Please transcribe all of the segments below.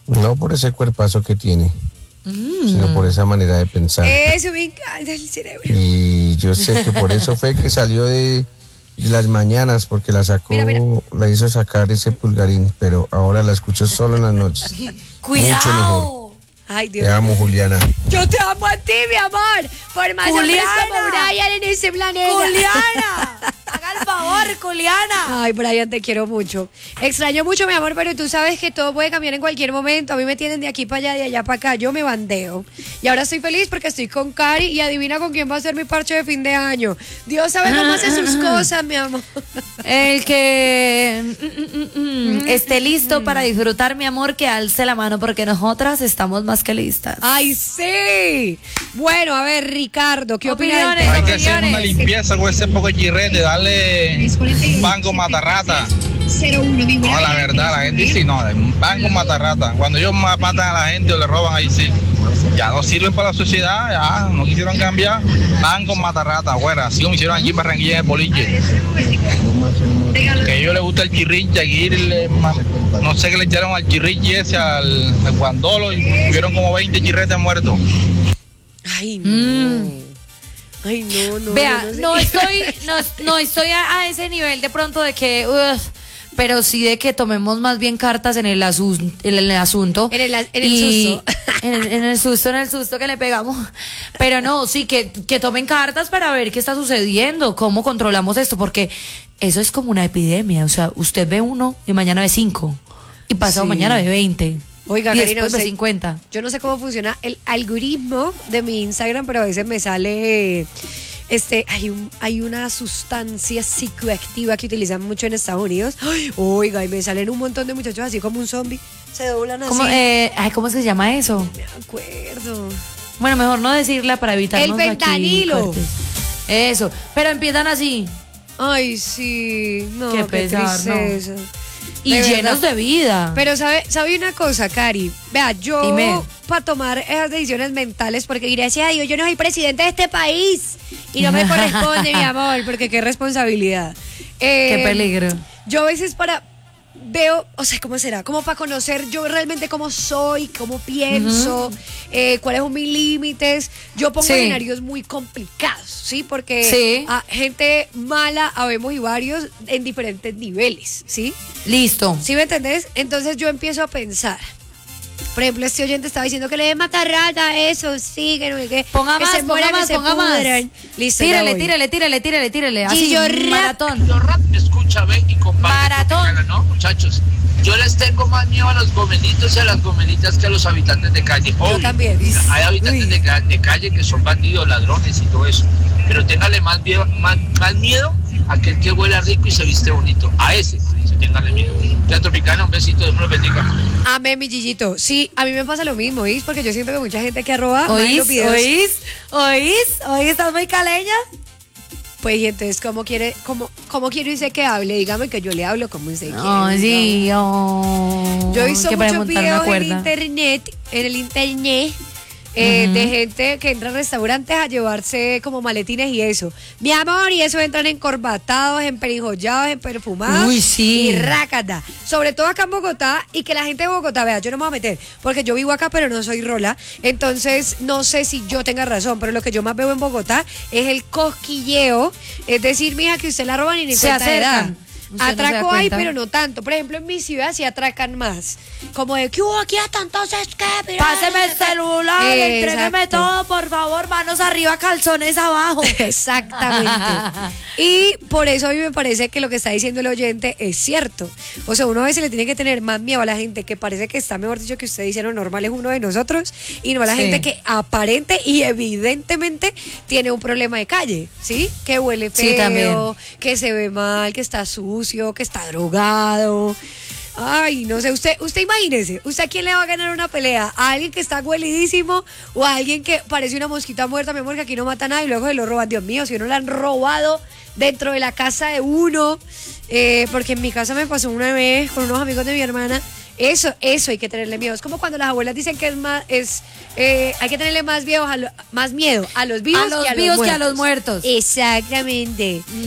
No por ese cuerpazo que tiene, sino por esa manera de pensar. Eso me encanta el cerebro. Y yo sé que por eso fue que salió de las mañanas, porque la sacó, Mira. la hizo sacar ese pulgarín, pero ahora la escucho solo en las noches. ¡Cuidado! Mucho mejor. Ay, Dios Te amo, mío. Juliana. Yo te amo a ti, mi amor. Por más hombres como Brian en ese planeta. ¡Juliana! ¡Haga el favor, Juliana! Ay, Brian, te quiero mucho. Extraño mucho, mi amor, pero tú sabes que todo puede cambiar en cualquier momento. A mí me tienen de aquí para allá, de allá para acá. Yo me bandeo. Y ahora estoy feliz porque estoy con Cari y adivina con quién va a ser mi parche de fin de año. Dios sabe cómo hace sus cosas, mi amor. El que esté listo para disfrutar, mi amor, que alce la mano porque nosotras estamos más que listas. ¡Ay, sí! Bueno, a ver, Ricardo, ¿qué opinas? Opiniones. Hay que hacer una limpieza con ese poco de chirrete, darle un banco matarrata. No, la verdad, la gente dice no, un banco matarrata. Cuando ellos matan a la gente o le roban, ahí sí. Ya no sirven para la sociedad, ya no quisieron cambiar. Banco matarrata, afuera. Así como hicieron aquí en Barranquilla en el boliche. Que a ellos les gusta el chirrinche, aquí no sé qué le echaron al chirrinche ese, al guandolo, y tuvieron como 20 chirretes muertos. Ay, no. Ay, no. Vea, no sé. no estoy a ese nivel de pronto de que, pero sí de que tomemos más bien cartas en el asunto. En el susto. En el susto que le pegamos. Pero no, sí, que tomen cartas para ver qué está sucediendo, cómo controlamos esto, porque eso es como una epidemia. O sea, usted ve uno y mañana ve 5. Y pasado Sí. mañana ve 20. Oiga, y Karina, después ve usted- 50. Yo no sé cómo funciona el algoritmo de mi Instagram, pero a veces me sale hay una sustancia psicoactiva que utilizan mucho en Estados Unidos. Ay, oiga, y me salen un montón de muchachos así como un zombie. Se doblan así. ¿Cómo se llama eso? Me acuerdo. Bueno, mejor no decirla para evitar El fentanilo. Eso, pero empiezan así Ay, sí. No, Qué qué pesar, ¿no? tristeza. y De llenos verdad. de vida. Pero sabe una cosa, Cari. Vea, yo Dime. para tomar esas decisiones mentales, porque gracias a Dios yo no soy presidente de este país y no me corresponde, mi amor, porque qué responsabilidad. Qué peligro. Yo a veces veo, o sea, ¿cómo será? Como para conocer yo realmente cómo soy, cómo pienso, cuáles son mis límites. Yo pongo Sí. escenarios muy complicados, ¿sí? Porque Sí. a gente mala habemos y varios en diferentes niveles, ¿sí? Listo. ¿Sí me entendés? Entonces yo empiezo a pensar. Por ejemplo, este oyente estaba diciendo que le dé matarrata, eso, sí, que no sé qué. Ponga que más, se mueran, que se ponga más. pudran. Listo, ya Tírale, voy. tírale. Y Así, yo maratón. Yo rap, escucha, ve y comparte. Maratón. Porque, no, muchachos, yo les tengo más miedo a los gomelitos y a las gomelitas que a los habitantes de calle. Yo también. Hay habitantes Uy. de calle que son bandidos, ladrones y todo eso. Pero téngale más miedo a aquel que huele rico y se viste bonito. A ese, sí, téngale miedo. Ya Tropicana, un besito, Dios me los bendiga. Amén, mi Gillito. Sí, a mí me pasa lo mismo, ¿oís? Porque yo siento que mucha gente que arroba más en los videos. ¿Oís? ¿Estás muy caleña? Pues, y entonces, ¿cómo quiere usted que hable? Dígame que yo le hablo como usted quiere. Oh, sí, oh. Yo he visto Que para muchos montar una videos en cuerda. el internet, de gente que entra a restaurantes a llevarse como maletines y eso. Mi amor, y eso entran encorbatados, emperijollados, perfumados. Uy, sí. Y rácata. Sobre todo acá en Bogotá, y que la gente de Bogotá, vea, yo no me voy a meter, porque yo vivo acá, pero no soy rola. Entonces, no sé si yo tenga razón, pero lo que yo más veo en Bogotá es el cosquilleo. Es decir, mija, que usted la roban y ni Se cuenta de edad. acercan. Usted no se da Atraco hay, cuenta. pero no tanto. Por ejemplo, en mi ciudad sí atracan más. Como de que hubo aquí hasta entonces qué. Mira, Páseme el celular, entrégueme Exacto. todo, por favor, manos arriba, calzones abajo. Exactamente. Y por eso a mí me parece que lo que está diciendo el oyente es cierto. O sea, uno a veces le tiene que tener más miedo a la gente que parece que está, mejor dicho, que usted dice lo normal es uno de nosotros, y no a la Sí. gente que aparente y evidentemente tiene un problema de calle, ¿sí? Que huele Sí, feo, también. que se ve mal, que está sucio, que está drogado. Ay, no sé, usted imagínese, ¿usted a quién le va a ganar una pelea? ¿A alguien que está huelidísimo o a alguien que parece una mosquita muerta, mi amor, que aquí no mata nada y luego se lo roban? Dios mío, si uno lo han robado dentro de la casa de uno, porque en mi casa me pasó una vez con unos amigos de mi hermana. Eso hay que tenerle miedo. Es como cuando las abuelas dicen que hay que tenerle más miedo a los vivos, A los vivos que a los muertos. Exactamente.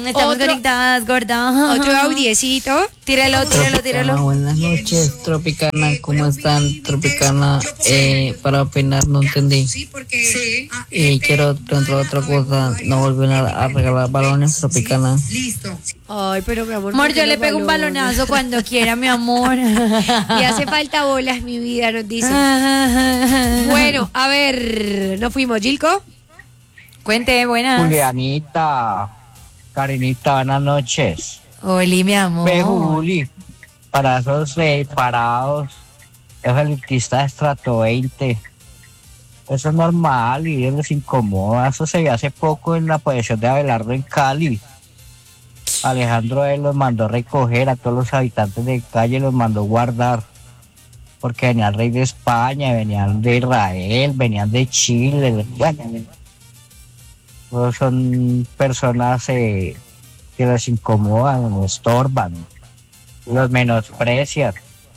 Estamos Otro- conectadas, gorda. Otro audiecito. Tíralo. Buenas noches, Tropicana. ¿Cómo están, Tropicana? Para opinar, no entendí. Y quiero preguntar otra cosa. No vuelven a regalar balones, Tropicana. Ay, pero mi amor. Amor, ¿por qué yo le los pego un balones? balonazo cuando quiera, mi amor. Y hace falta bolas, mi vida, nos dicen. Bueno, a ver, ¿nos fuimos, Gilco? Cuente, buenas. Julianita, Karinita, buenas noches. Oli, mi amor. Ve, Juli, para esos parados, esos elitistas de estrato 20, eso es normal y ellos les incomoda. Eso se vio hace poco en la posición de Abelardo en Cali. Alejandro él los mandó recoger a todos los habitantes de calle, los mandó guardar. Porque venía el rey de España, venían de Israel, venían de Chile. Bueno, todos son personas que los incomodan, los estorban, los menosprecian.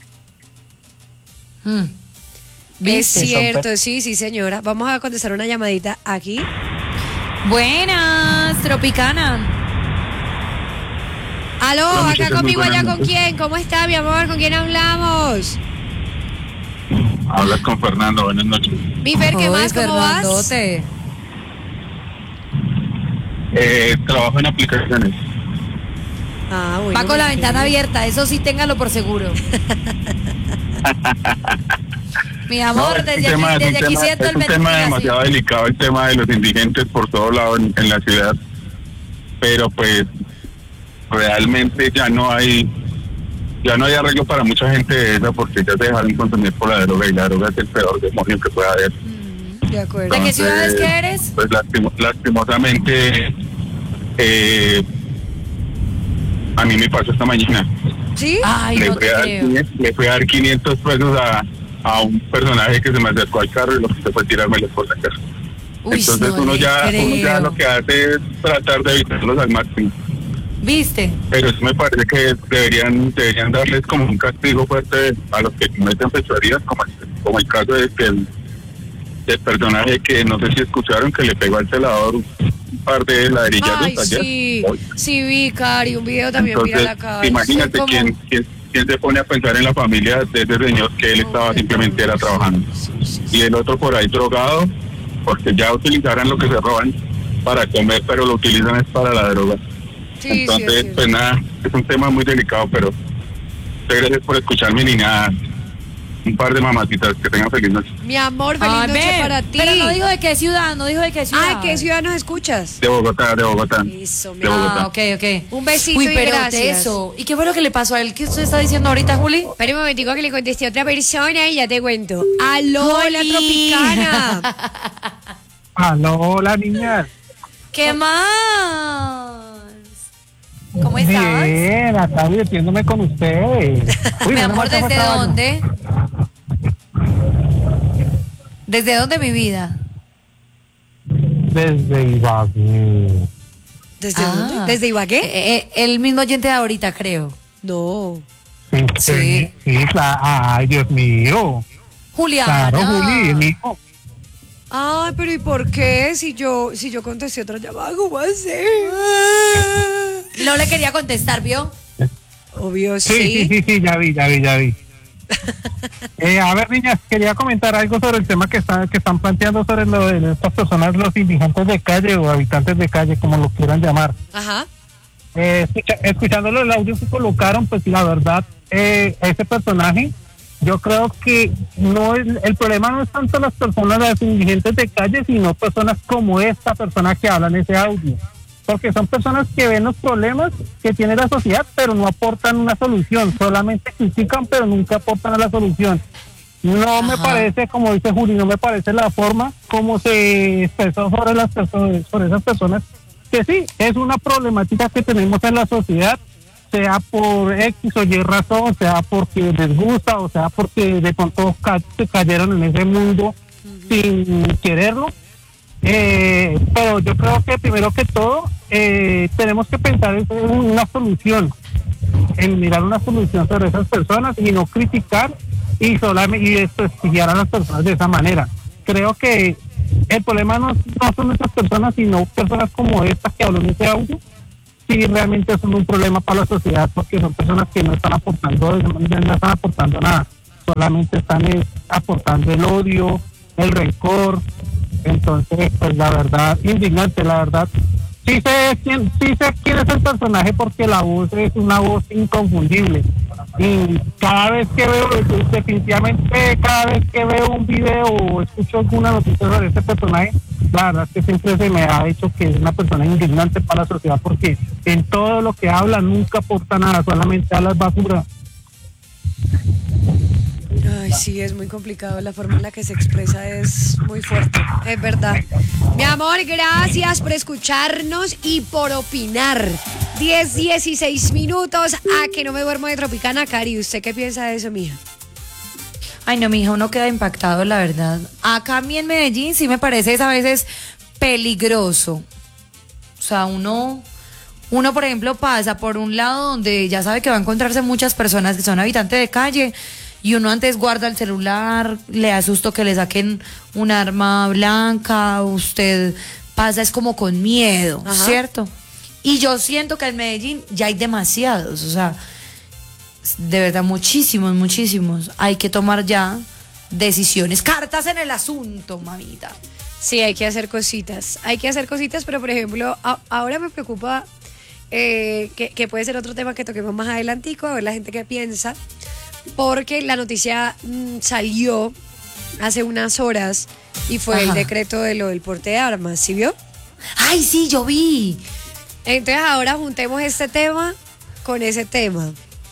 Es ¿Viste? cierto, sí, señora. Vamos a contestar una llamadita aquí. Buenas, Tropicana. Aló, Hola, acá muchachas, muy conmigo, buenas allá con noches. quién. ¿Cómo está, mi amor? ¿Con quién hablamos? Hablas con Fernando, buenas noches. Mi Fer, ¿qué Uy, más? ¿Cómo vas? Fernandote. Trabajo en aplicaciones. Ah, bueno. Va con la mi ventana Fer. abierta, eso sí, téngalo por seguro. Mi amor, No, desde aquí siento es el un tema demasiado delicado, el tema de los indigentes por todos lados en la ciudad. Pero pues realmente ya no hay arreglo para mucha gente de esa, porque ya se dejaron consumir por la droga, y la droga es el peor demonio que pueda haber. De acuerdo. ¿De qué ciudades que eres? Pues lastimosamente a mí me pasó esta mañana. ¿Sí? Ay, Le no fui te a dar creo. le fui a dar 500 pesos a un personaje que se me acercó al carro, y lo que hizo fue tirármelos por la cara. Uy, Entonces no uno le ya creo. lo que hace es tratar de evitarlos al máximo. ¿Viste? Pero sí me parece que deberían darles como un castigo fuerte a los que cometen fechorías, como el caso de que el personaje que no sé si escucharon, que le pegó al celador un par de ladrillas Ay, ayer. sí, vi, Cari, un video también, mira la Entonces, cara. imagínate Sí, como- quién se pone a pensar en la familia de ese señor, que él estaba simplemente era trabajando. Y el otro por ahí drogado, porque ya utilizarán lo que se roban para comer, pero lo utilizan es para la droga. Sí, sí, Entonces, sí. pues nada, es un tema muy delicado, pero muchas gracias por escucharme, ni nada. Un par de mamacitas, que tengan feliz noche. Mi amor, feliz Ay, noche ven, para ti. Pero no dijo de qué ciudad, Ay, ¿qué ciudad nos escuchas? De Bogotá. Eso, mi De amor. Bogotá. Ah, ok. Un besito Uy, y pero gracias. eso. ¿Y qué fue lo que le pasó a él? ¿Qué usted está diciendo ahorita, Juli? Espera un momentico que le contesté a otra persona y ya te cuento. Aló, la Juli. Tropicana. Aló, hola niñas. ¿Qué más? ¿Cómo estás? Bien, acá divirtiéndome con ustedes. Uy, Mi menos amor, mal que fue ¿desde trabajo. dónde? ¿Desde dónde, mi vida? Desde Ibagué. ¿Desde Ah. dónde? ¿Desde Ibagué? El mismo oyente de ahorita, creo. No. Sí. Sí, claro. Ay, Dios mío. Juliana. Claro, Juli, el hijo. Ay, pero ¿y por qué? Si yo contesté otra llamada, ¿cómo hacer? No le quería contestar, ¿vio? Obvio, Sí, ya vi. A ver, niñas, quería comentar algo sobre el tema que están planteando sobre lo de estas personas, los indigentes de calle o habitantes de calle, como lo quieran llamar. Ajá. Escuchándolo el audio que colocaron, pues la verdad, ese personaje, yo creo que no es, el problema no es tanto las personas, las indigentes de calle, sino personas como esta persona que habla en ese audio. Porque son personas que ven los problemas que tiene la sociedad, pero no aportan una solución, solamente critican, pero nunca aportan a la solución. No me parece, como dice Juli, no me parece la forma como se expresó sobre las personas, sobre esas personas, que sí, es una problemática que tenemos en la sociedad, sea por X o Y razón, sea porque les gusta, o sea porque de pronto se cayeron en ese mundo sin quererlo. Pero yo creo que primero que todo tenemos que pensar en una solución, en mirar una solución sobre esas personas y no criticar y desprestigiar a las personas de esa manera. Creo que el problema no son esas personas, sino personas como esta que habló en ese audio, sí realmente son un problema para la sociedad, porque son personas que no están aportando nada, solamente están aportando el odio, el rencor. Entonces, pues la verdad, indignante, la verdad. Sí sé quién es el personaje, porque la voz es una voz inconfundible. Y cada vez que veo, definitivamente cada vez que veo un video o escucho alguna noticia sobre este personaje, la verdad es que siempre se me ha dicho que es una persona indignante para la sociedad, porque en todo lo que habla nunca aporta nada, solamente habla basura. Ay, sí, es muy complicado. La forma en la que se expresa es muy fuerte, es verdad. Mi amor, gracias por escucharnos y por opinar. 10:16 minutos. A que no me duermo de Tropicana. Cari, ¿usted qué piensa de eso, mija? Ay, no, mija, uno queda impactado, la verdad. Acá a mí en Medellín sí me parece a veces peligroso. O sea, uno, por ejemplo, pasa por un lado donde ya sabe que va a encontrarse muchas personas que son habitantes de calle, y uno antes guarda el celular, le asusto que le saquen un arma blanca, usted pasa es como con miedo, ajá, ¿cierto? Y yo siento que en Medellín ya hay demasiados, o sea, de verdad muchísimos. Hay que tomar ya decisiones, cartas en el asunto, mamita. Sí, hay que hacer cositas, pero por ejemplo, ahora me preocupa que puede ser otro tema que toquemos más adelantico, a ver la gente qué piensa. Porque la noticia salió hace unas horas y fue, ajá, el decreto de lo del porte de armas, ¿sí vio? ¡Ay, sí, yo vi! Entonces ahora juntemos este tema con ese tema.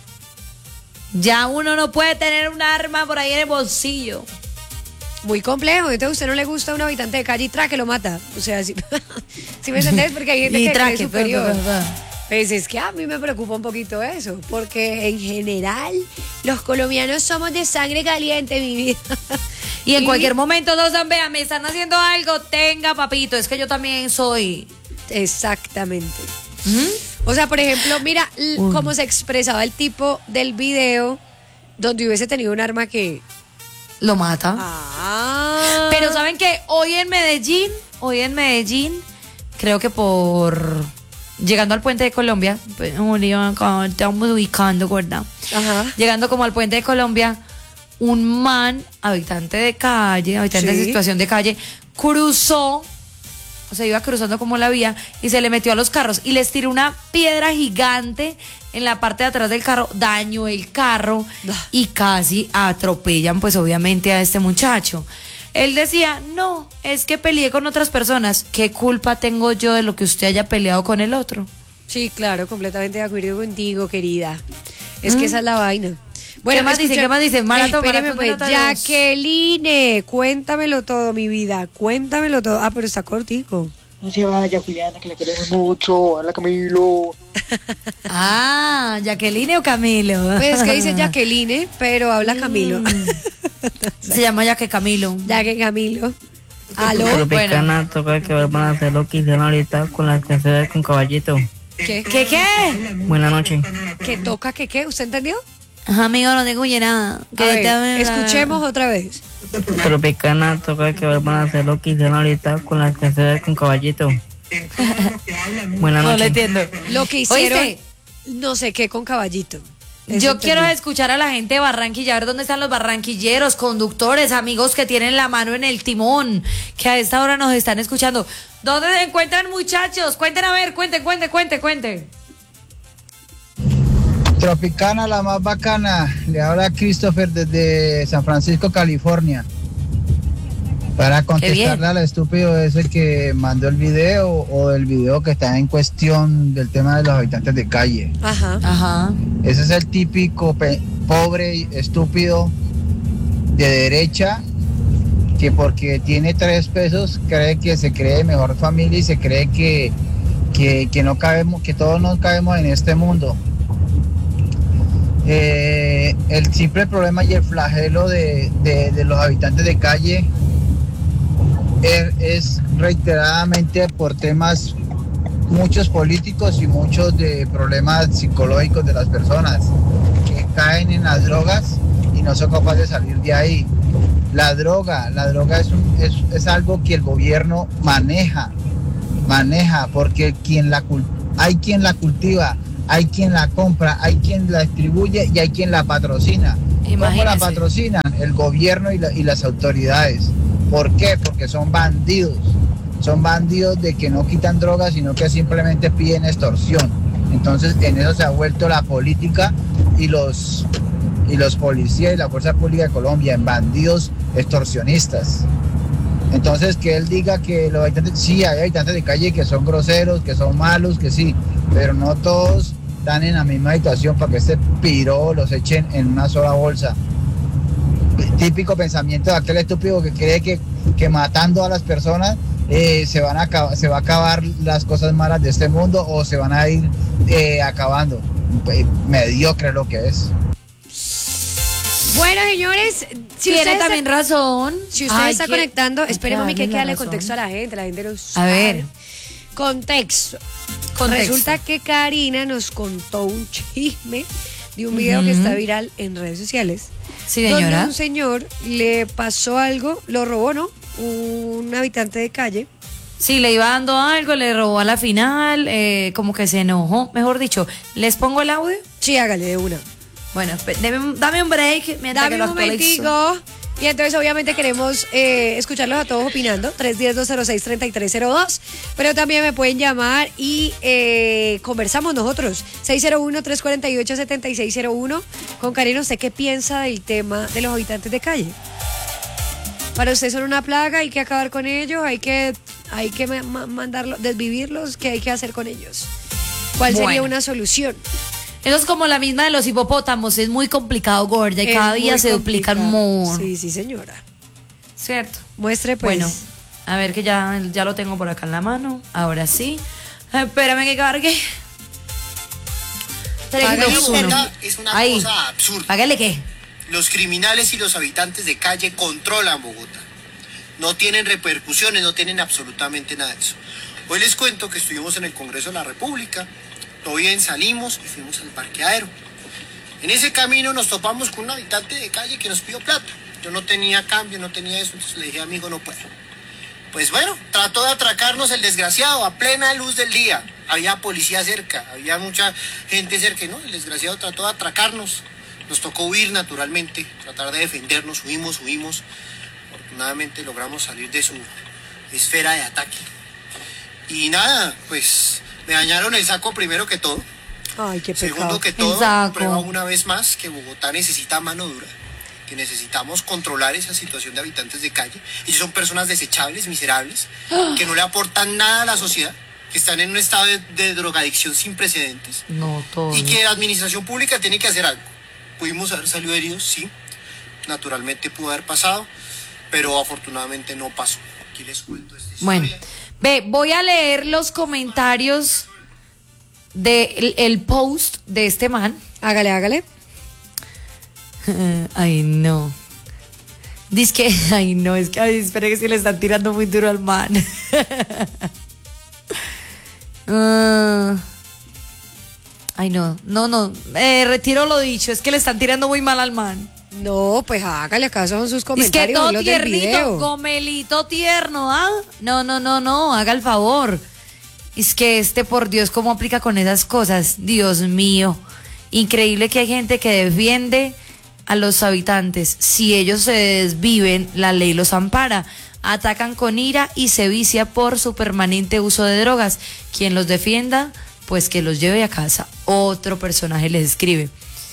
Ya uno no puede tener un arma por ahí en el bolsillo. Muy complejo. Entonces a usted no le gusta un habitante de calle y traque lo mata. O sea, ¿sí me entendés? Porque hay gente que cree superior. Pues es que a mí me preocupa un poquito eso, porque en general los colombianos somos de sangre caliente, mi vida. Y en cualquier momento nos dan, vea, me están haciendo algo, tenga, papito, es que yo también soy. Exactamente. O sea, por ejemplo, mira cómo se expresaba el tipo del video donde hubiese tenido un arma que lo mata. Ah. Pero ¿saben qué? Hoy en Medellín, creo que llegando al puente de Colombia, pues, estamos ubicando, ¿verdad? Ajá. Llegando como al puente de Colombia, un man, habitante de calle, habitante, sí, de situación de calle, cruzó, o sea, iba cruzando como la vía y se le metió a los carros y les tiró una piedra gigante en la parte de atrás del carro, dañó el carro y casi atropellan, pues obviamente, a este muchacho. Él decía, no, es que peleé con otras personas. ¿Qué culpa tengo yo de lo que usted haya peleado con el otro? Sí, claro, completamente de acuerdo contigo, querida. Es que esa es la vaina. Bueno, ¿Qué más dice? Espéreme, pues, Jacqueline, cuéntamelo todo, mi vida, cuéntamelo todo. Ah, pero está cortico. No se vaya, Juliana, que la queremos mucho. Hola, Camilo. Ah, ¿Jacqueline o Camilo? Pues es que dice Jacqueline, pero habla Camilo. Se llama Jaque Camilo. Aló. Tropicana, toca que van a hacer lo que hicieron ahorita con las canciones con Caballito. ¿Qué? Buenas noches. ¿Qué toca? ¿Qué? ¿Usted entendió? Ajá, amigo, no tengo nada. Escuchemos otra vez. Tropicana, toca que van a hacer lo que hicieron ahorita con las canciones con Caballito. Buenas noches. No le entiendo. Lo que hicieron, ¿oíste? No sé qué con Caballito. Yo quiero escuchar a la gente de Barranquilla, a ver dónde están los barranquilleros, conductores, amigos que tienen la mano en el timón, que a esta hora nos están escuchando. ¿Dónde se encuentran, muchachos? Cuenten, a ver, cuenten. Tropicana, la más bacana. Le habla Christopher desde San Francisco, California. Para contestarle al estúpido ese que mandó el video o el video que está en cuestión del tema de los habitantes de calle. Ajá. Ese es el típico pobre y estúpido de derecha que porque tiene 3 pesos cree que se cree mejor familia y se cree que no cabemos, que todos no cabemos en este mundo. El simple problema y el flagelo de los habitantes de calle es reiteradamente por temas, muchos políticos y muchos de problemas psicológicos de las personas que caen en las drogas y no son capaces de salir de ahí. La droga es algo que el gobierno maneja porque quien Hay quien la cultiva, hay quien la compra, hay quien la distribuye y hay quien la patrocina. ¿Cómo la patrocinan? El gobierno y las autoridades. ¿Por qué? Porque son bandidos. Son bandidos de que no quitan drogas, sino que simplemente piden extorsión. Entonces, en eso se ha vuelto la política y los policías y la fuerza pública de Colombia, en bandidos extorsionistas. Entonces, que él diga que los habitantes, sí, hay habitantes de calle que son groseros, que son malos, que sí, pero no todos están en la misma situación para que este piro los echen en una sola bolsa. Típico pensamiento de aquel estúpido que cree que matando a las personas se va a acabar las cosas malas de este mundo o se van a ir acabando. Mediocre lo que es. Bueno, señores, si tiene también razón. Si usted está conectando, espéreme que darle contexto a la gente no sabe. A ver. Contexto. Resulta que Karina nos contó un chisme de un video que está viral en redes sociales. Sí, señora. Donde un señor le pasó algo, lo robó, ¿no? Un habitante de calle. Sí, le iba dando algo, le robó a la final, como que se enojó. Mejor dicho, ¿les pongo el audio? Sí, hágale de una. Bueno, dame un break. Dame un momentico. Y entonces obviamente queremos escucharlos a todos opinando, 310-206-3302, pero también me pueden llamar y conversamos nosotros, 601-348-7601. Con Karina, ¿usted qué piensa del tema de los habitantes de calle? Para usted son una plaga, hay que acabar con ellos, hay que mandarlos, desvivirlos, ¿qué hay que hacer con ellos? ¿Cuál sería una solución? Eso es como la misma de los hipopótamos, es muy complicado, gorda, y cada día se duplican more. Sí, sí, señora. Cierto. Muestre, pues. Bueno, a ver que ya lo tengo por acá en la mano. Ahora sí. Espérame que cargue. 3, 2, 1. Es una cosa absurda. Págale qué. Los criminales y los habitantes de calle controlan Bogotá. No tienen repercusiones, no tienen absolutamente nada de eso. Hoy les cuento que estuvimos en el Congreso de la República. Todo bien, salimos y fuimos al parqueadero. En ese camino nos topamos con un habitante de calle que nos pidió plata. Yo no tenía cambio, no tenía eso, entonces le dije, amigo, no puedo. Pues bueno, trató de atracarnos el desgraciado a plena luz del día. Había policía cerca, había mucha gente cerca, ¿no? El desgraciado trató de atracarnos. Nos tocó huir naturalmente, tratar de defendernos, huimos. Afortunadamente logramos salir de su esfera de ataque. Y nada, pues me dañaron el saco primero que todo. Ay, qué pecado. Segundo que todo, prueba una vez más que Bogotá necesita mano dura, que necesitamos controlar esa situación de habitantes de calle. Ellos son personas desechables, miserables, que no le aportan nada a la sociedad, que están en un estado de drogadicción sin precedentes. No, todo. Y que la administración pública tiene que hacer algo. Pudimos haber salido heridos, sí. Naturalmente pudo haber pasado, pero afortunadamente no pasó. Aquí les cuento esta historia. Bueno, voy a leer los comentarios del post de este man. Hágale. Ay, no. Dice que, ay, no, es que, ay, espera que se le están tirando muy duro al man. Ay, no, retiro lo dicho, es que le están tirando muy mal al man. No, pues hágale caso con sus comentarios. Es que todo tiernito, gomelito tierno, ¿ah? No, haga el favor. Es que por Dios, ¿cómo aplica con esas cosas? Dios mío. Increíble que hay gente que defiende a los habitantes. Si ellos se desviven, la ley los ampara. Atacan con ira y se vicia por su permanente uso de drogas. Quien los defienda, pues que los lleve a casa. Otro personaje les escribe.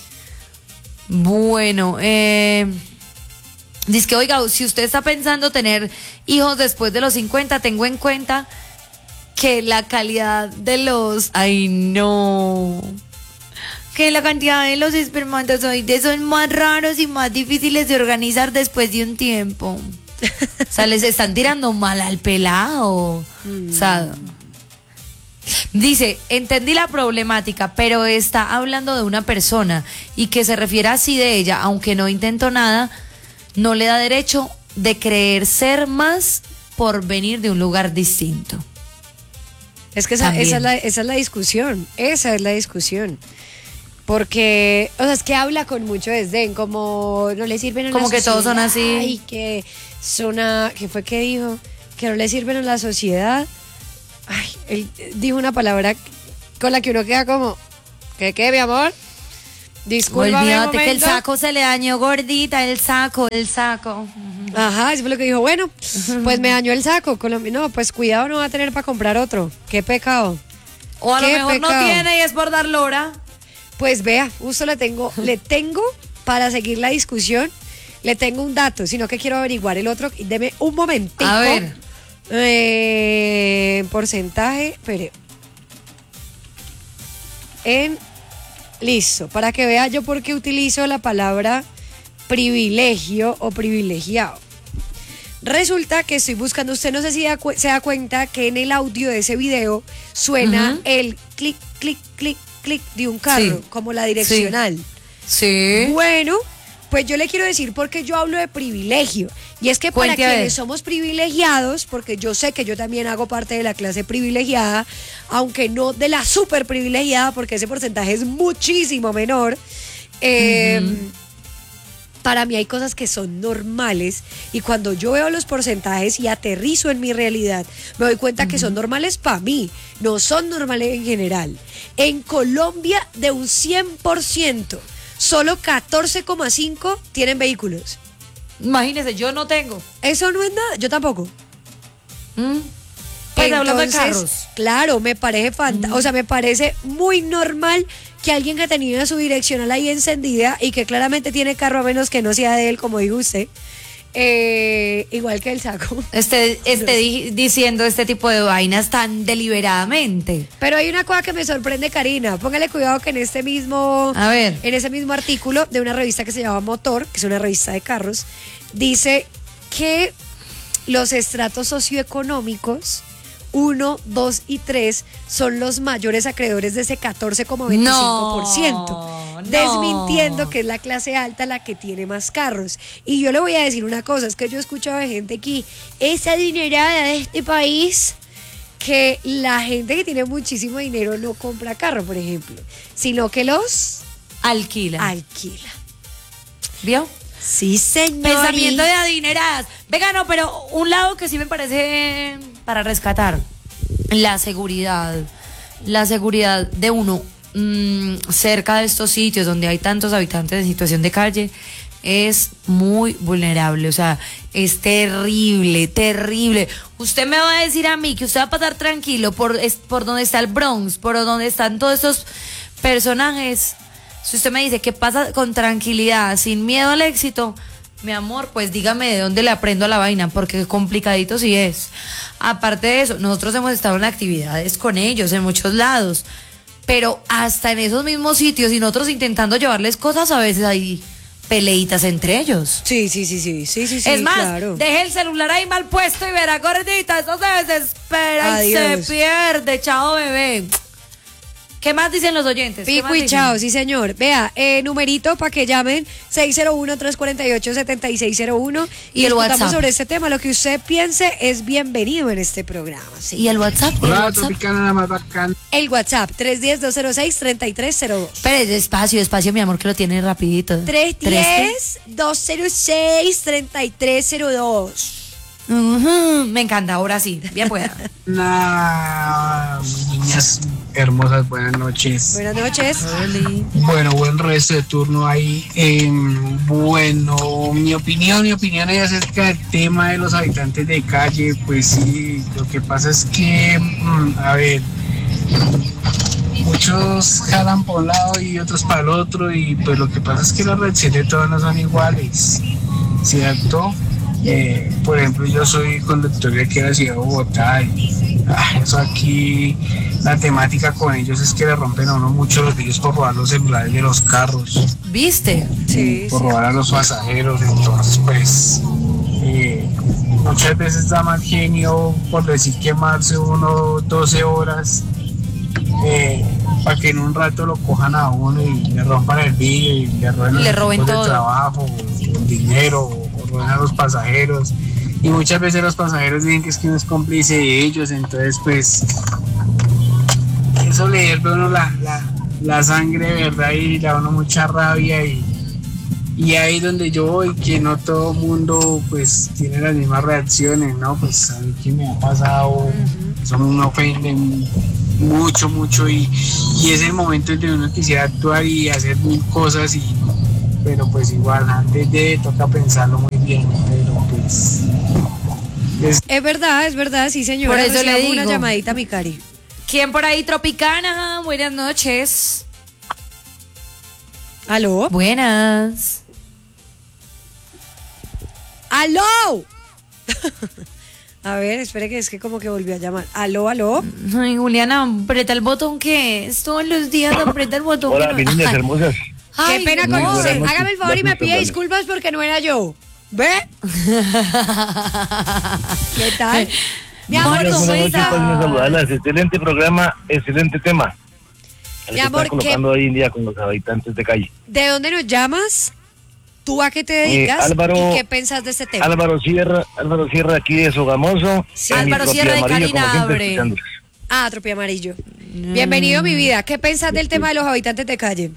Bueno, dice que, oiga, si usted está pensando tener hijos después de los 50, tengo en cuenta que la calidad de los... Ay, no. Que la cantidad de los espermatozoides son más raros y más difíciles de organizar después de un tiempo. O sea, les están tirando mal al pelado. O sea, dice, entendí la problemática, pero está hablando de una persona y que se refiere así de ella, aunque no intentó nada, no le da derecho de creer ser más por venir de un lugar distinto. Es que esa es la discusión, porque, o sea, es que habla con mucho desdén, como no le sirven a la como sociedad. Que todos son así. Ay, que ¿qué fue que dijo? Que no le sirven a la sociedad. Ay, él dijo una palabra con la que uno queda como, ¿qué, mi amor? Discúlpame un Olvídate que el momento. saco se le dañó, gordita, el saco. Ajá, eso fue lo que dijo, bueno, pues me dañó el saco. No, pues cuidado, no va a tener para comprar otro. Qué pecado. O a lo Qué mejor pecado. no tiene y es por dar lora. Pues vea, justo le tengo para seguir la discusión, le tengo un dato, sino que quiero averiguar el otro. Deme un momentico. A ver. Porcentaje, espere. Listo, para que vea yo por qué utilizo la palabra privilegio o privilegiado. Resulta que estoy buscando, usted no sé si se da cuenta que en el audio de ese video suena el clic, clic, clic, clic de un carro, Sí. como la direccional. Sí. Bueno, pues yo le quiero decir porque yo hablo de privilegio. Y es que para Cuente a ver. quienes somos privilegiados, porque yo sé que yo también hago parte de la clase privilegiada, aunque no de la súper privilegiada, porque ese porcentaje es muchísimo menor, para mí hay cosas que son normales y cuando yo veo los porcentajes y aterrizo en mi realidad, me doy cuenta que son normales para mí, no son normales en general. En Colombia, de un 100%, solo 14,5 tienen vehículos. Imagínese, yo no tengo. Eso no es nada, yo tampoco. Pues hablando de Entonces, carros. claro, me parece o sea, me parece muy normal que alguien que tenía su direccional ahí encendida y que claramente tiene carro a menos que no sea de él, como dijo usted, igual que el saco. Diciendo este tipo de vainas tan deliberadamente. Pero hay una cosa que me sorprende, Karina. Póngale cuidado que en ese mismo artículo de una revista que se llama Motor, que es una revista de carros, dice que los estratos socioeconómicos 1, 2 y 3 son los mayores acreedores de ese 14,25%. Desmintiendo que es la clase alta la que tiene más carros. Y yo le voy a decir una cosa, es que yo he escuchado de gente aquí, esa adinerada de este país, que la gente que tiene muchísimo dinero no compra carro, por ejemplo, sino que los alquila. ¿Vio? Sí, señor. Pensamiento de adineradas. Venga, no, pero un lado que sí me parece para rescatar, la seguridad de uno cerca de estos sitios donde hay tantos habitantes en situación de calle es muy vulnerable, o sea, es terrible. Usted me va a decir a mí que usted va a pasar tranquilo por donde está el Bronx, por donde están todos estos personajes. Si usted me dice que pasa con tranquilidad, sin miedo al éxito, mi amor, pues dígame de dónde le aprendo a la vaina, porque complicadito sí es. Aparte de eso, nosotros hemos estado en actividades con ellos en muchos lados, pero hasta en esos mismos sitios y nosotros intentando llevarles cosas, a veces hay peleitas entre ellos. Sí. Es más, claro. deje el celular ahí mal puesto y verá, gordita, eso se desespera. Adiós. Y se pierde. Chao, bebé. ¿Qué más dicen los oyentes? Pico y chao, sí señor. Vea, numerito para que llamen 601-348-7601 y el discutamos WhatsApp sobre este tema. Lo que usted piense es bienvenido en este programa. Sí. ¿Y el WhatsApp? Hola, Tropicana, la más bacana. El WhatsApp, 310-206-3302. Pero despacio, mi amor, que lo tiene rapidito. 310-206-3302. Me encanta, ahora sí, bien pueda. Niñas hermosas, buenas noches. Buenas noches. Bueno, buen resto de turno ahí. Bueno, mi opinión es acerca del tema de los habitantes de calle. Pues sí, lo que pasa es que, a ver, muchos jalan por un lado y otros para el otro, y pues lo que pasa es que las reacciones de todos no son iguales, ¿cierto? Por ejemplo, yo soy conductor de aquí a la ciudad de Bogotá y eso aquí, la temática con ellos es que le rompen a uno mucho los vidrios por robar los celulares de los carros. ¿Viste? Sí. Por robar a los pasajeros. Entonces, pues, muchas veces da mal genio por decir quemarse uno 12 horas para que en un rato lo cojan a uno y le rompan el vidrio y le roben todo el trabajo, el dinero, o roben a los pasajeros. Y muchas veces los pasajeros dicen que es que uno es cómplice de ellos. Entonces, pues, eso le hierve a uno la sangre, ¿verdad? Y le da a uno mucha rabia. Y ahí donde yo voy, que no todo mundo pues tiene las mismas reacciones, ¿no? Pues a mí que me ha pasado, eso me ofende mucho, y es el momento en que uno quisiera actuar y hacer mil cosas, pero pues igual, antes de toca pensarlo muy bien, pero pues... Es verdad, sí señora. Por eso le Recibamos una digo. llamadita, mi Cari. ¿Quién por ahí, Tropicana? Buenas noches. ¿Aló? Buenas. ¡Aló! A ver, espere que es que como que volvió a llamar. ¿Aló? Ay, Juliana, aprieta el botón que es todos los días, aprieta el botón. Hola, que mis no- niñas hermosas. Ay, Qué pena no. con usted. buenas noches. Hágame el favor y me Gracias, pide Juliana. disculpas porque no era yo. ¿Ve? ¿Qué tal? Mi amor, Buenas ¿cómo Buenas noches, pues, estás? saludarlas. Excelente programa, excelente tema. El Mi que amor, están colocando hoy en día con los habitantes de calle. ¿De dónde nos llamas? ¿Tú a qué te dedicas? Álvaro- ¿Y qué pensás de este tema? Álvaro Sierra aquí de Sogamoso. Sí, en mi Álvaro propia Sierra de Amarillo, como siempre, Carinabre. escuchándoles. Ah, Tropia Amarillo. Bienvenido, mi vida. ¿Qué pensás del tema de los habitantes de calle?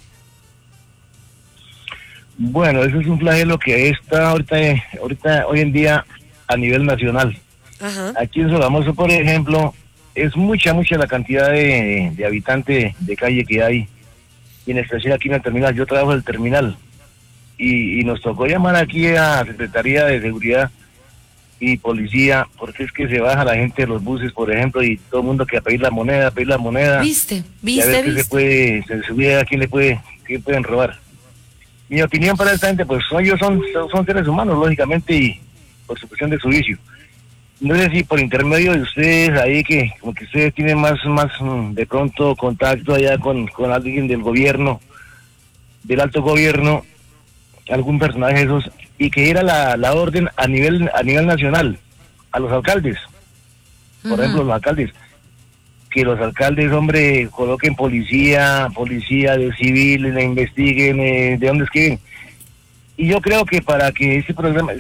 Bueno, eso es un flagelo que está ahorita hoy en día a nivel nacional. Ajá. Aquí en Sogamoso, por ejemplo, es mucha la cantidad de habitantes de calle que hay. Y en especial aquí en el terminal. Yo trabajo en el terminal. Y nos tocó llamar aquí a Secretaría de Seguridad y Policía, porque es que se baja la gente de los buses, por ejemplo, y todo el mundo que a pedir la moneda. ¿Viste? Y a ver qué se sube, a quién pueden robar. Mi opinión para esta gente, pues ellos son seres humanos, lógicamente, y por su cuestión de su vicio. No sé si por intermedio de ustedes ahí, que como que ustedes tienen más de pronto contacto allá con alguien del gobierno, del alto gobierno, algún personaje de esos, y que era la orden a nivel nacional, a los alcaldes, por ejemplo, los alcaldes, que los alcaldes, hombre, coloquen policía de civil, le investiguen de dónde es que vienen. Y yo creo que para que este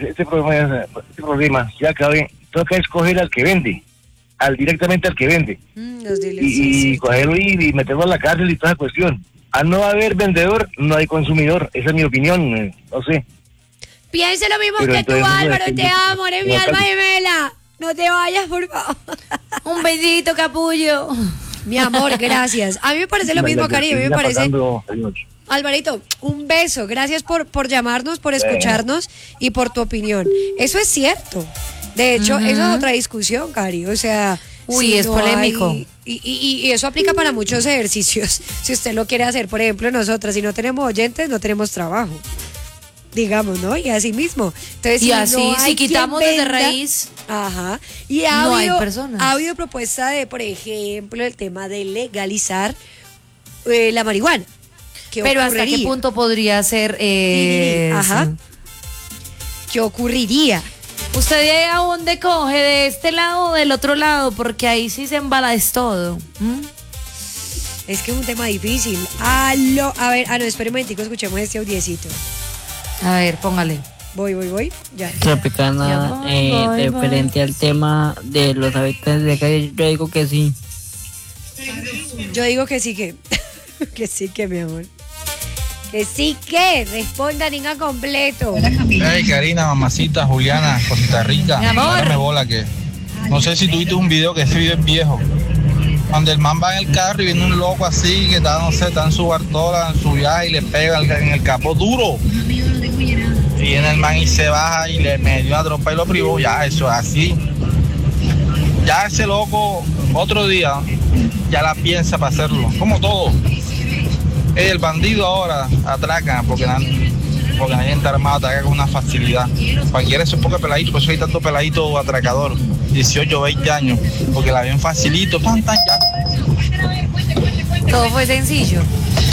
problema se acabe, toca escoger al que vende, directamente al que vende, y cogerlo y meterlo a la cárcel y toda esa cuestión. Al no haber vendedor, no hay consumidor. Esa es mi opinión, no sé. Piense lo mismo Pero que tú, entonces, Álvaro. es Te que- amo, eres mi no, alma tal- gemela. No te vayas, por favor. Un besito, capullo. Mi amor, gracias. A mí me parece lo mismo, Cari. A mí me parece... Alvarito, un beso. Gracias por llamarnos, por escucharnos y por tu opinión. Eso es cierto. De hecho, eso es otra discusión, Cari. O sea... Uy, es polémico. hay- y eso aplica para muchos ejercicios. Si usted lo quiere hacer, por ejemplo, nosotras, si no tenemos oyentes, no tenemos trabajo. Digamos, ¿no? Y así mismo. Entonces, Y si así, no hay si quitamos quien desde venda- raíz, Ajá. Y no hay personas. ha habido propuesta de, por ejemplo, el tema de legalizar la marihuana. pero ¿hasta qué punto podría ser Ajá. ¿Qué ocurriría? ¿Usted de a dónde coge? ¿De este lado o del otro lado? Porque ahí sí se embala es todo. Es que es un tema difícil. A ver, no, espere un momentico, escuchemos este audiecito. A ver, póngale. Voy. Ya. Tropicana, referente al tema de los habitantes de calle, yo digo que sí. Yo digo que sí que. Que sí que, mi amor. Que sí que. Responda, niña completo. Hey, Karina, mamacita, Juliana, Costa Rica. Mi amor. Dame bola que. No sé si tuviste un video, que ese video es viejo. Cuando el man va en el carro y viene un loco así, que está, no sé, está en su bartola, en su viaje y le pega en el capó duro. Y viene el man y se baja y le metió una trompa y lo privó. Ya, eso es así. Ya ese loco, otro día, ya la piensa para hacerlo. Como todo. El bandido ahora atraca porque nadie está armado, atraca con una facilidad. Cualquiera es un poco peladito, por eso hay tanto peladito atracador. 18, 20 años, porque la ven facilito, tan ya. Todo fue sencillo.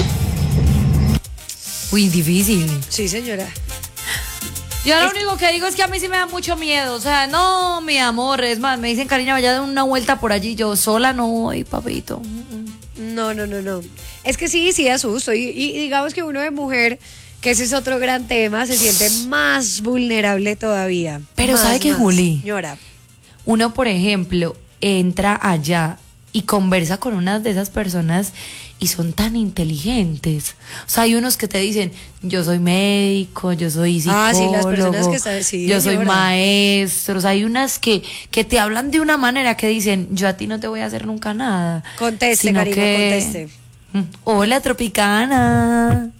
Uy, difícil. Sí, señora. Yo lo único que digo es que a mí sí me da mucho miedo. O sea, no, mi amor. Es más, me dicen, cariño, vaya de una vuelta por allí. Yo sola no voy, papito. No. Es que sí asusto. Y digamos que uno de mujer, que ese es otro gran tema, se siente más vulnerable todavía. Pero Más, ¿sabe qué, más. Juli? Señora. Uno, por ejemplo, entra allá y conversa con una de esas personas y son tan inteligentes. O sea, hay unos que te dicen, yo soy médico, yo soy psicólogo, sí, las personas que están, sí, yo soy señora. maestro. O sea, hay unas que te hablan de una manera que dicen, yo a ti no te voy a hacer nunca nada. Conteste, Sino Karina, conteste. Hola, Tropicana.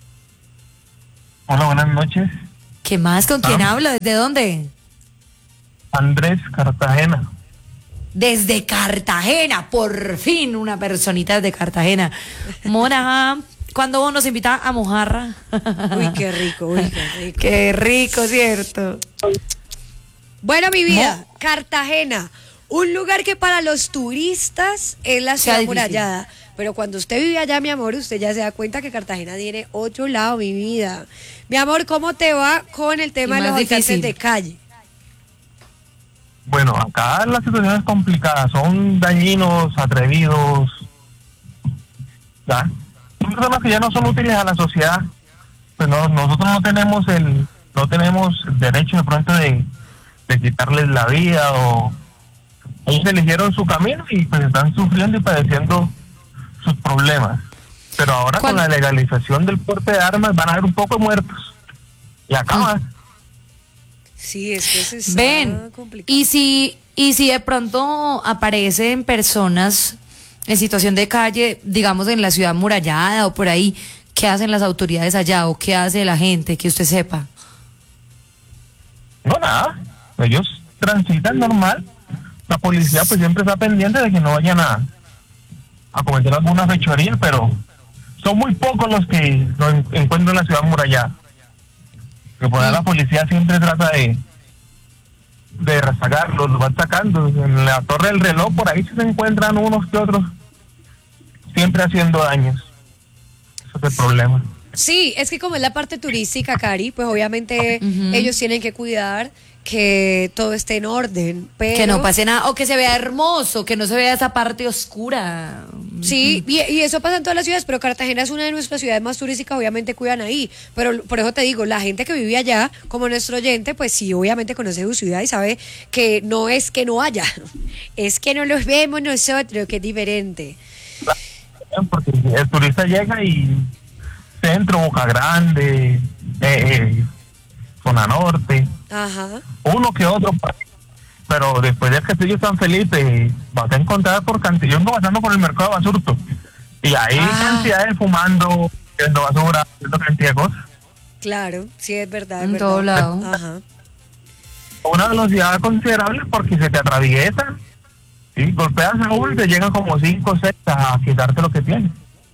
Hola, buenas noches. ¿Qué más? ¿Con quién hablo? ¿Desde dónde? Andrés, Cartagena. Desde Cartagena, por fin una personita desde Cartagena. Mora, ¿cuándo vos nos invitas a Mojarra? Uy, qué rico, uy, qué rico. Qué rico, ¿cierto? Bueno, mi vida, Cartagena, un lugar que para los turistas es la ciudad difícil. amurallada. Pero cuando usted vive allá, mi amor, usted ya se da cuenta que Cartagena tiene otro lado, mi vida. Mi amor, ¿cómo te va con el tema Y de los más habitantes difícil. de calle? Bueno, acá la situación es complicada, son dañinos, atrevidos, ¿ya? Son personas que ya no son útiles a la sociedad. Pues nosotros no tenemos el derecho de pronto de quitarles la vida, o ellos eligieron su camino y pues están sufriendo y padeciendo sus problemas. Pero ahora con la legalización del porte de armas van a haber un poco de muertos y acaban. Sí, es que eso está Ven, complicado. y si de pronto aparecen personas en situación de calle, digamos en la ciudad amurallada o por ahí, ¿qué hacen las autoridades allá o qué hace la gente que usted sepa? No, nada, ellos transitan normal. La policía pues siempre está pendiente de que no vayan a cometer alguna fechoría, pero son muy pocos los que lo encuentran en la ciudad amurallada. Que por ahí la policía siempre trata de rezagarlos, los van sacando. En la Torre del Reloj por ahí se encuentran unos que otros, siempre haciendo daños. Ese es el problema. Sí, es que como es la parte turística, Cari, pues obviamente ellos tienen que cuidar que todo esté en orden, pero... Que no pase nada, o que se vea hermoso, que no se vea esa parte oscura. Sí, y eso pasa en todas las ciudades, pero Cartagena es una de nuestras ciudades más turísticas, obviamente cuidan ahí, pero por eso te digo, la gente que vive allá, como nuestro oyente, pues sí, obviamente conoce su ciudad y sabe que no es que no haya, es que no los vemos nosotros, que es diferente. Porque el turista llega y centro, Boca Grande, zona norte, Ajá. uno que otro, pero después del Castillo San Felipe vas a encontrar por cantidad. Yo ando pasando por el mercado de Basurto y hay cantidades fumando, haciendo basura, haciendo cantidad de cosas. Claro, sí, es verdad. En todo lado. Ajá. Una velocidad considerable porque se te atraviesa, ¿sí? Golpeas a uno y te llegan como 5 o 6 a quitarte lo que tienes.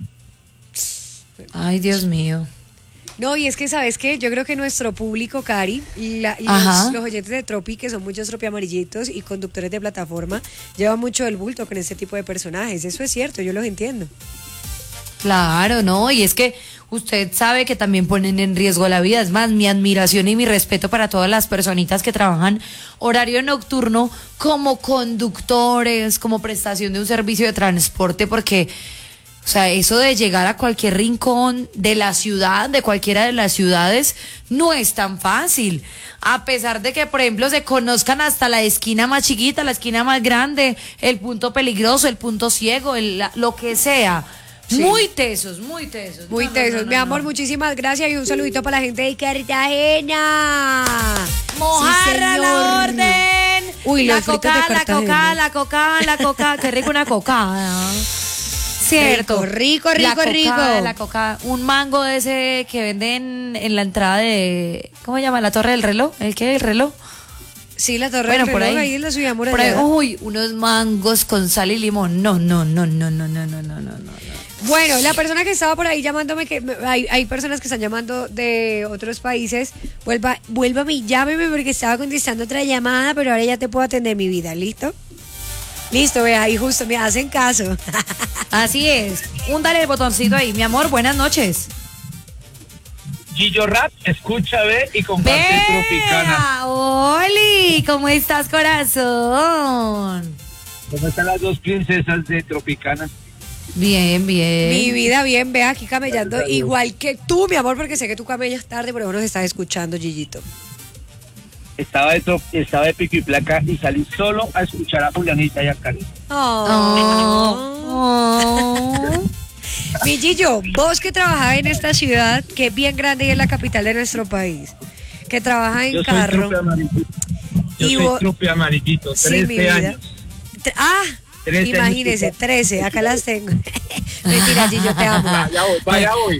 Ay, Dios mío. No, y es que, ¿sabes qué? Yo creo que nuestro público, Cari, y los oyentes de Tropi, que son muchos Tropi amarillitos y conductores de plataforma, llevan mucho el bulto con este tipo de personajes. Eso es cierto, yo los entiendo. Claro, no, y es que usted sabe que también ponen en riesgo la vida. Es más, mi admiración y mi respeto para todas las personitas que trabajan horario nocturno como conductores, como prestación de un servicio de transporte, porque... O sea, eso de llegar a cualquier rincón de la ciudad, de cualquiera de las ciudades, no es tan fácil. A pesar de que, por ejemplo, se conozcan hasta la esquina más chiquita, la esquina más grande, el punto peligroso, el punto ciego, lo que sea. Sí. Muy tesos, muy tesos. Muy tesos. Mi amor, muchísimas gracias y un saludito para la gente de Cartagena. Mojarra, sí, la orden. Uy, la coca, la coca. Qué rico una coca. Cierto, rico. La coca, un mango de ese que venden en la entrada de, ¿cómo se llama? La Torre del Reloj, ¿el qué? ¿El reloj? Sí, la Torre del Reloj, ahí en la ciudad amurallada. Uy, unos mangos con sal y limón. No. Bueno, la persona que estaba por ahí llamándome, que hay personas que están llamando de otros países, vuélvame y llámeme porque estaba contestando otra llamada, pero ahora ya te puedo atender, mi vida, ¿listo? Listo, vea, ahí justo me hacen caso. Así es. Dale el botoncito ahí, mi amor, buenas noches. Gillo Rap, escucha, ve y comparte Tropicana. Oli, ¿cómo estás, corazón? ¿Cómo están las dos princesas de Tropicana? Bien. Mi vida, bien, ve aquí camellando, igual que tú, mi amor, porque sé que tú camellas tarde, pero nos estás escuchando, Gillito. Estaba de pico y placa y salí solo a escuchar a Julianita y a Cari. Mi Gillo, vos que trabajás en esta ciudad, que es bien grande y es la capital de nuestro país, que trabaja en carro. Yo soy trupe amarillito, 13 años. 13 imagínese, años. 13, acá las tengo. Mentira, Gillo, te amo. Vaya voy.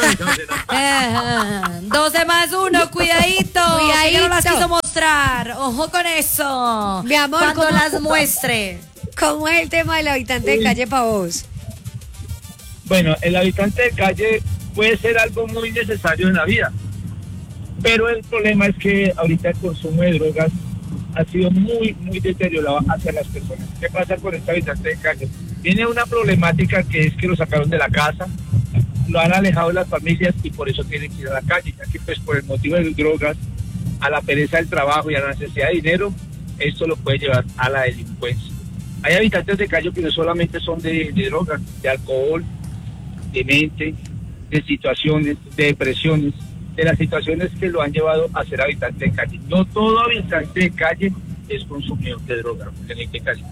12 más 1, cuidadito. Que ya no las quiso mostrar. Ojo con eso. Mi amor, cuando ¿cómo las muestre. ¿Cómo es el tema del habitante de calle para vos? Bueno, el habitante de calle puede ser algo muy necesario en la vida, pero el problema es que ahorita el consumo de drogas ha sido muy deteriorado hacia las personas. ¿Qué pasa con este habitante de calle? Tiene una problemática que es que lo sacaron de la casa, lo han alejado de las familias y por eso tienen que ir a la calle, ya que pues por el motivo de drogas, a la pereza del trabajo y a la necesidad de dinero, esto lo puede llevar a la delincuencia. Hay habitantes de calle que no solamente son de drogas, de alcohol, de mente, de situaciones, de depresiones, de las situaciones que lo han llevado a ser habitante de calle. No todo habitante de calle es consumidor de drogas, de calle.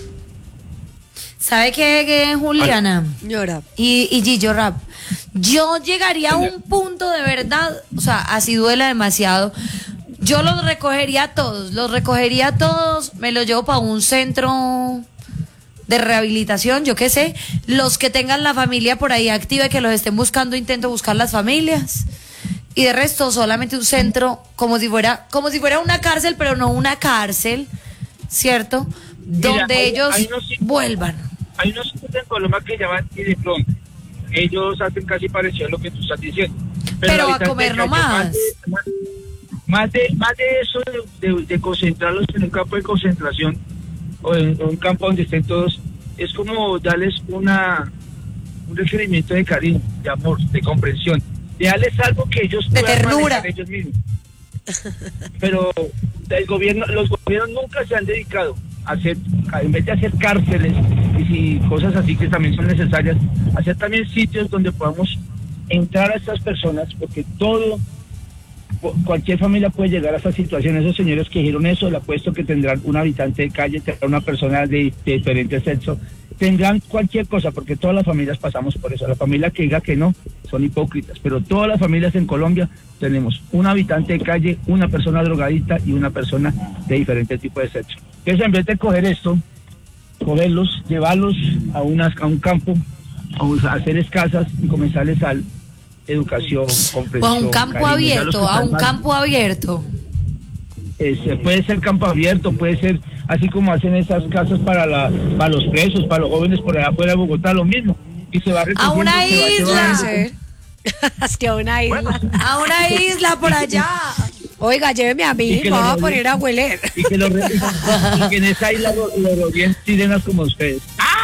¿Sabe qué, Juliana? Señora. Y Gillo Rap. Yo llegaría a un punto de verdad, o sea, así duela demasiado. Yo los recogería a todos, me los llevo para un centro de rehabilitación, yo qué sé. Los que tengan la familia por ahí activa y que los estén buscando, intento buscar las familias. Y de resto, solamente un centro, como si fuera una cárcel, pero no una cárcel, ¿cierto? Donde ellos vuelvan. Hay unos sitios en Colombia que llaman y de pronto ellos hacen casi parecido a lo que tú estás diciendo. Pero a comer nomás. Más de eso, de concentrarlos en un campo de concentración o en un campo donde estén todos, es como darles un requerimiento de cariño, de amor, de comprensión, de darles algo que ellos puedan manejar ellos mismos. Pero los gobiernos nunca se han dedicado a hacer, en vez de hacer cárceles y cosas así que también son necesarias, hacer también sitios donde podamos entrar a estas personas, porque cualquier familia puede llegar a esa situación. Esos señores que dijeron eso, le apuesto que tendrán un habitante de calle, tendrán una persona de diferente sexo, tendrán cualquier cosa, porque todas las familias pasamos por eso. La familia que diga que no, son hipócritas, pero todas las familias en Colombia tenemos un habitante de calle, una persona drogadicta y una persona de diferente tipo de sexo. Entonces, en vez de coger esto, cogerlos, llevarlos a un campo, a hacer casas y comenzarles a educación, comprensión. O a un campo cariño, abierto. Puede ser campo abierto, puede ser así como hacen esas casas para los presos, para los jóvenes por allá afuera de Bogotá, lo mismo. Y se va a una isla. Es que a una isla. A una isla por allá. Oiga, lléveme a mí, me voy a poner a hueler. Y que en esa isla lo rodeen sirenas como ustedes.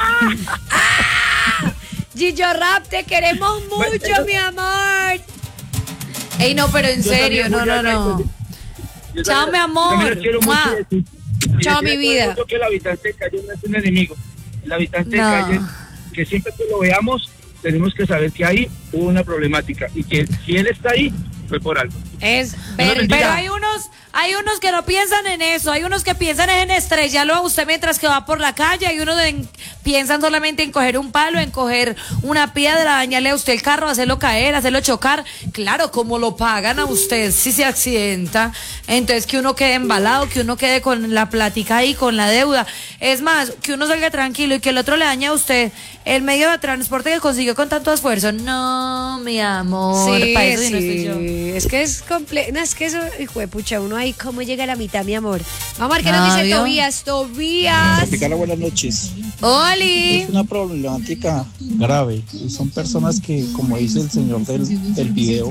Gillo Rap, te queremos mucho, mi amor. Ey, no, pero en serio, no. Chao, mi amor. Chao, mi vida. Yo que el habitante de calle no es un enemigo. El habitante de calle, que siempre que lo veamos, tenemos que saber que ahí hubo una problemática y que si él está ahí, fue por algo. Pero hay unos que no piensan en eso, hay unos que piensan en estrellarlo a usted mientras que va por la calle, hay unos que piensan solamente en coger un palo, en coger una piedra, dañarle a usted el carro, hacerlo caer, hacerlo chocar. Claro, como lo pagan a usted si se accidenta, entonces que uno quede embalado, que uno quede con la plática ahí, con la deuda. Es más, que uno salga tranquilo y que el otro le dañe a usted el medio de transporte que consiguió con tanto esfuerzo. No, mi amor, sí, para eso sí no estoy yo. Es que es complejo, no, es que eso, hijo de pucha, uno ahí cómo llega a la mitad, mi amor. Vamos a ver qué nos dice Tobías. Tropicana, buenas noches. ¡Holi! Es una problemática grave y son personas que, como dice el señor del video,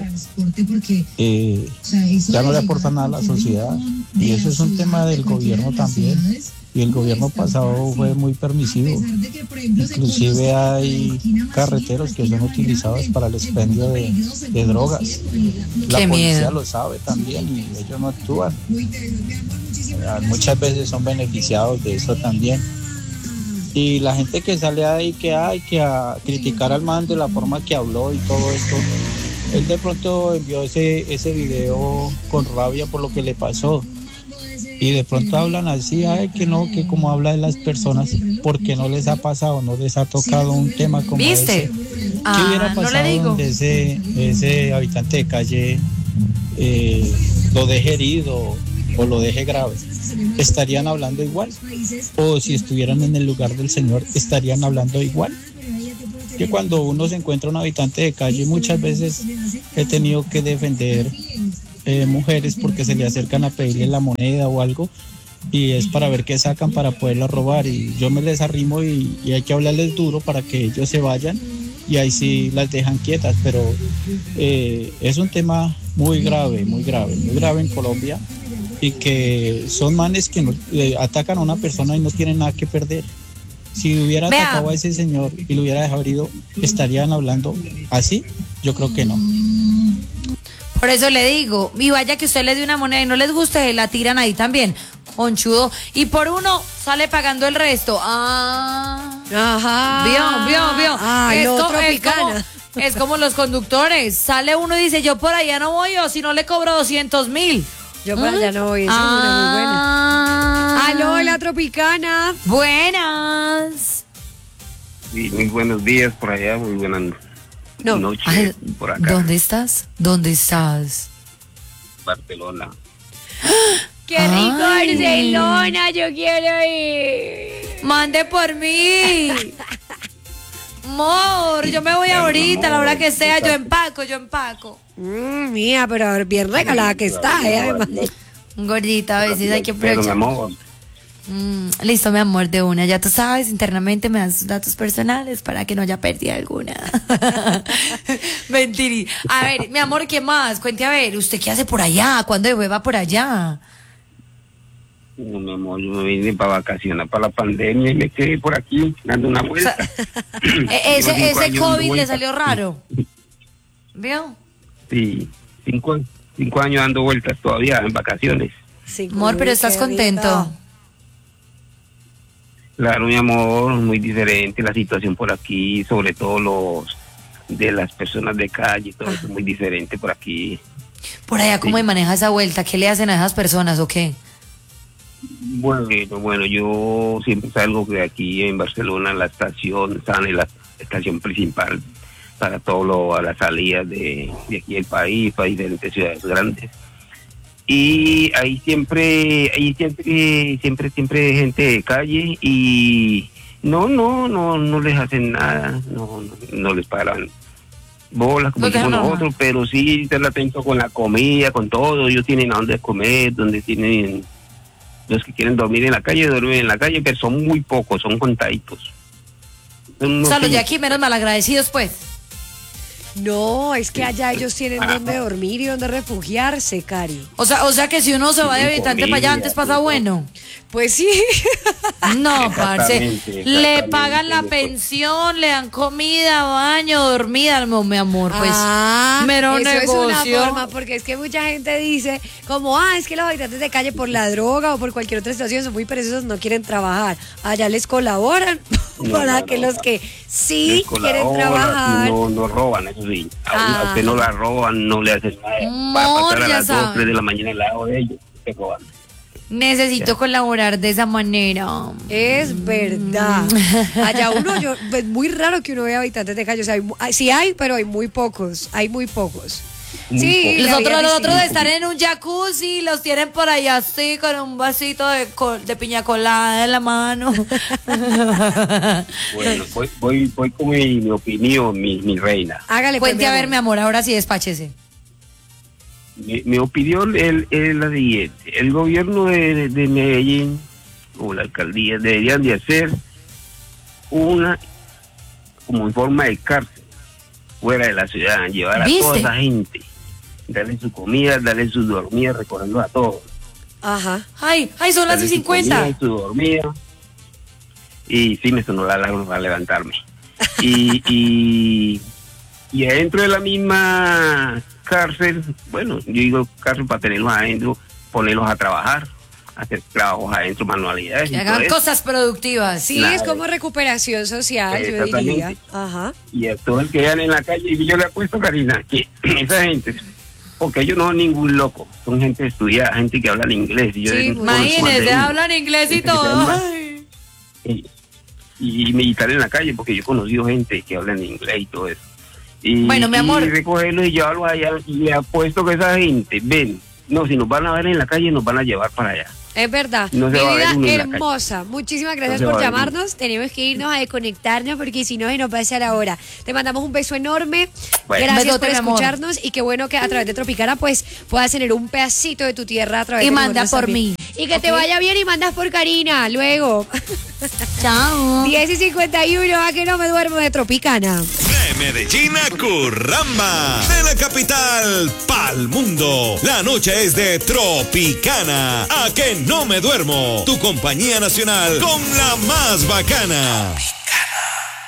ya no le aportan nada a la sociedad, y eso es un tema del gobierno también. Y el gobierno pasado fue muy permisivo. Inclusive hay carreteros que son utilizados para el expendio de drogas. La policía lo sabe también y ellos no actúan. Muchas veces son beneficiados de eso también. Y la gente que sale ahí que a criticar al man de la forma que habló y todo esto, él de pronto envió ese video con rabia por lo que le pasó. y de pronto hablan así, ay, que no, que como habla de las personas, porque no les ha pasado, no les ha tocado un tema como ¿viste? ese. ¿Qué hubiera no pasado le digo. donde ese habitante de calle lo deje herido o lo deje grave? ¿Estarían hablando igual? O si estuvieran en el lugar del Señor, ¿estarían hablando igual? Que cuando uno se encuentra un habitante de calle, muchas veces he tenido que defender mujeres porque se le acercan a pedirle la moneda o algo, y es para ver qué sacan para poderla robar, y yo me les arrimo y hay que hablarles duro para que ellos se vayan, y ahí sí las dejan quietas, pero es un tema muy grave en Colombia, y que son manes que atacan a una persona y no tienen nada que perder. Si hubiera atacado a ese señor y lo hubiera dejado herido, ¿estarían hablando así? Yo creo que no. Por eso le digo, y vaya que usted les dé una moneda y no les guste, la tiran ahí también, conchudo, y por uno sale pagando el resto. Ajá. Vio. Es como los conductores, sale uno y dice, yo por allá no voy, o si no le cobro 200,000. Yo por allá no voy, esa es una muy buena. Aló, la Tropicana. Buenas. Sí, muy buenos días por allá, muy buenas noches. Ay, por acá. ¿Dónde estás? Barcelona. ¡Qué rico Barcelona! Yo quiero ir. Mande por mí. Amor, yo me voy ahorita, a la hora que sea, yo empaco. Mía, pero bien regalada que está, además. Gordita, a veces hay que Pero, mi aprovechar. amor, Listo, mi amor, de una. Ya tú sabes, internamente me das tus datos personales para que no haya pérdida alguna. Mentiri. A ver, mi amor, ¿qué más? Cuente a ver, ¿usted qué hace por allá? ¿Cuándo va por allá? no, mi amor, yo me vine para vacaciones, para la pandemia, y me quedé por aquí dando una vuelta. Ese años COVID dando le vueltas. salió raro. ¿Vio? Sí, 5 años dando vueltas todavía en vacaciones. Amor, pero ¿estás contento? Claro, mi amor, muy diferente la situación por aquí, sobre todo de las personas de calle, todo eso es muy diferente por aquí. Por allá, ¿cómo maneja esa vuelta? ¿Qué le hacen a esas personas o qué? Bueno, yo siempre salgo de aquí en Barcelona, la estación, sale la estación principal para a las salidas de aquí del país, para diferentes ciudades grandes. Y ahí siempre hay gente de calle y no les hacen nada, no les paran bolas como decimos nosotros, pero sí están atentos con la comida, con todo. Ellos tienen a dónde comer, donde tienen los que quieren dormir en la calle, duermen en la calle, pero son muy pocos, son contaditos. O sea, los de aquí menos malagradecidos, pues. No, es que allá ellos tienen donde dormir y donde refugiarse, Cari. O sea que si uno se va de habitante para allá, antes pasa bueno. Pues sí. No, parce. Le Exactamente. pagan la pensión, le dan comida, baño, dormida, mi amor. Pues mero eso negocio. es una forma, porque es que mucha gente dice como, es que los habitantes de calle por la droga o por cualquier otra situación son muy perezosos, no quieren trabajar. Allá les colaboran para que los que sí quieren trabajar. No roban, eso sí. A usted no la roban, no le hacen nada. Va a pasar a ya las 2, sabe. 3 de la mañana al lado de ellos. Se roban. Necesito colaborar de esa manera. Es verdad. Allá es muy raro que uno vea habitantes de calle. O sea, sí hay, pero hay muy pocos. Sí, Los la vida otros es distinta. de estar en un jacuzzi, los tienen por allá así, con un vasito de piña colada en la mano. Bueno, voy con mi opinión, mi reina. Hágale, pues, Cuente a ver, mi amor, ahora sí despáchese. Mi opinión es la siguiente. El gobierno de Medellín o la alcaldía deberían de hacer una como en forma de cárcel fuera de la ciudad, llevar a toda esa gente, darle su comida, darle su dormida, recogerlos a todos. Ajá. Ay, son las Darle su 50. comida, su dormida. Y sí, me sonó la alarma para levantarme. y adentro de la misma cárcel, bueno, yo digo cárcel para tenerlos adentro, ponerlos a trabajar, hacer trabajos adentro, manualidades. Que hagan cosas productivas. Sí, es como recuperación social, yo diría. Ajá. Y a todo el que vean en la calle, y yo le apuesto, Karina, que esa gente porque ellos no son ningún loco, son gente estudiada, gente que habla inglés. Y yo Sí, imagínense, hablan inglés y todo. Y meditar en la calle, porque yo he conocido gente que habla en inglés y todo eso. Y, bueno, mi amor. Y recogerlos y llevarlos allá, y le apuesto que esa gente, no, si nos van a ver en la calle, nos van a llevar para allá. Es verdad. No Mi se va a ver uno vida en la hermosa. Muchísimas gracias No se por va a ver llamarnos. Tenemos que irnos a desconectarnos porque si no se nos va a hacer ahora. Te mandamos un beso enorme. Bueno. Gracias Besote, por mi amor. escucharnos y qué bueno que a través de Tropicana pues puedas tener un pedacito de tu tierra a través Y de manda nosotros por también. mí. Y que te ¿Ok? vaya bien y mandas por Karina luego. Chao. 10:51, a que no me duermo de Tropicana. De Medellín a Curramba, de la capital pa'l mundo. La noche es de Tropicana. A que no me duermo. Tu compañía nacional con la más bacana.